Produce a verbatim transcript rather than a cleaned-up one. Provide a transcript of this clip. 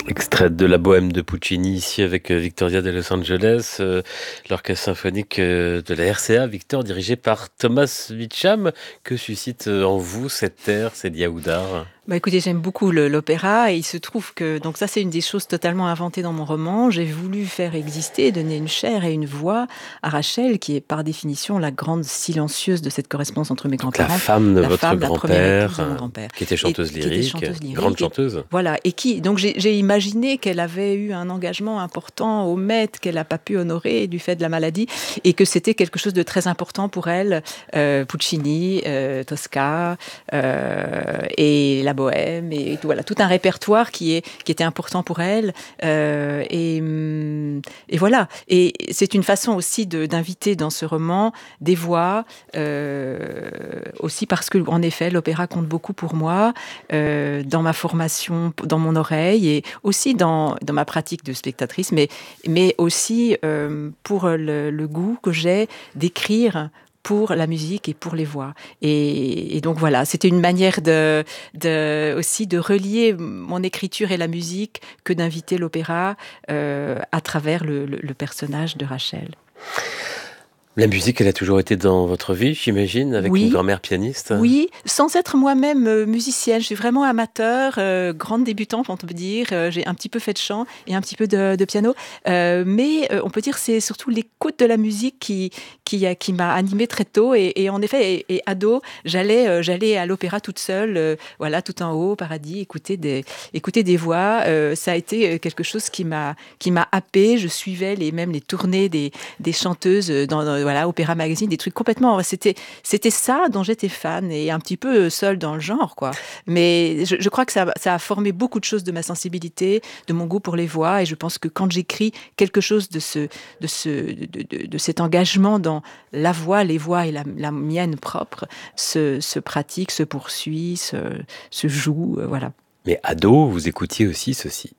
Extrait de la Bohème de Puccini, ici avec euh, Victoria de Los Angeles, euh, l'orchestre symphonique euh, de la R C A, Victor, dirigé par Thomas Witzam. Que suscite euh, en vous cette terre, c'est Yaoudar? Bah écoutez, j'aime beaucoup le- l'opéra et il se trouve que, donc ça c'est une des choses totalement inventées dans mon roman, j'ai voulu faire exister, donner une chair et une voix à Rachel, qui est par définition la grande silencieuse de cette correspondance entre mes Donc la grands-parents, femme de la votre femme, la première épouse grand-père, de mon euh, grand-père, qui était et chanteuse qui était lyrique, chanteuse grande lyrique, et chanteuse. voilà, et qui, donc j'ai j'ai imaginé qu'elle avait eu un engagement important au Met, qu'elle n'a pas pu honorer du fait de la maladie, et que c'était quelque chose de très important pour elle, euh, Puccini, euh, Tosca, euh, et la Bohème, et tout, voilà, tout un répertoire qui est qui était important pour elle. Euh, et, hum, et voilà. Et c'est une façon aussi de d'inviter dans ce roman des voix, euh, aussi parce que en effet l'opéra compte beaucoup pour moi, euh, dans ma formation, dans mon oreille et aussi dans dans ma pratique de spectatrice, mais mais aussi euh, pour le, le goût que j'ai d'écrire pour la musique et pour les voix. Et, et donc voilà, c'était une manière de, de, aussi de relier mon écriture et la musique que d'inviter l'opéra euh, à travers le, le, le personnage de Rachel. La musique, elle a toujours été dans votre vie, j'imagine, avec une Oui, grand-mère pianiste. oui, sans être moi-même euh, musicienne. Je suis vraiment amateur, euh, grande débutante, on peut dire. Euh, j'ai un petit peu fait de chant et un petit peu de, de piano. Euh, mais euh, on peut dire que c'est surtout l'écoute de la musique qui, qui, a- qui m'a animée très tôt. Et, et en effet, et, et ado, j'allais, euh, j'allais à l'opéra toute seule, euh, voilà, tout en haut, au paradis, écouter des, écouter des voix. Euh, ça a été euh, quelque chose qui m'a, qui m'a happée. Je suivais les, même les tournées des, des chanteuses dans, dans, voilà, Opéra Magazine, des trucs complètement. C'était, c'était ça dont j'étais fan et un petit peu seule dans le genre, quoi. Mais je, je crois que ça, ça a formé beaucoup de choses de ma sensibilité, de mon goût pour les voix. Et je pense que quand j'écris quelque chose de ce, de ce, de, de, de cet engagement dans la voix, les voix et la, la mienne propre, se, se pratique, se poursuit, se, se joue, euh, voilà. Mais ado, vous écoutiez aussi ceci.